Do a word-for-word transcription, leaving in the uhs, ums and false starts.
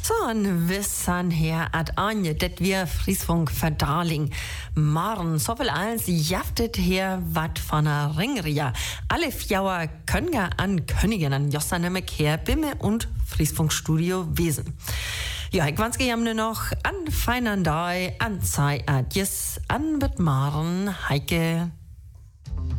So, und wissan her at Anje, det wir Friesfunk Verdarling. Maren, so viel als jaftet her wat von a Ringria. Alle Fjauer Könner an Königen an Jossanemek her, Bimme und Friesfunk Studio Wesen. Ja, ich wünsche jamne noch an feinen Dai, an Zeit, adjes, an mit Maren, Heike.